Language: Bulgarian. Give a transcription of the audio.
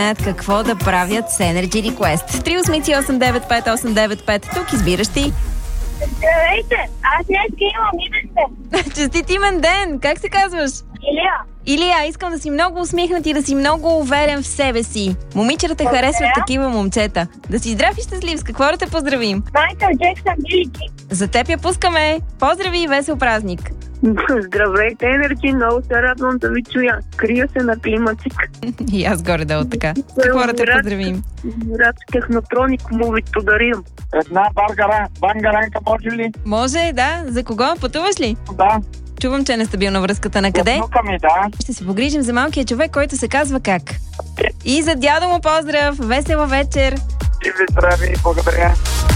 Какво да правят с Energy Request? 388-95895. Тук избираш ти. Здравейте, аз днес имам име. Честит имен ден! Как се казваш? Илия, искам да си много усмихнат и да си много уверен в себе си. Момичетата харесват такива момчета. Да си здрав и щастлив. С какво да те поздравим? Майкъл Джексън, Билики. За теб я пускаме. Поздрави и весел празник. Здравейте, Енерджи, много се радвам да ви чуя. Крия се на климатик. И аз горе-долу така. С какво да те поздравим? Рад Технотроник му ви подарим. Една бангаранка може ли? Може, да. За кого? Пътуваш ли? Да. Чувам, че е нестабилна връзката. На къде? Внука ми, да. Ще се погрижим за малкия човек, който се казва как. И за дядо му поздрав. Весела вечер. И ви здрави, благодаря.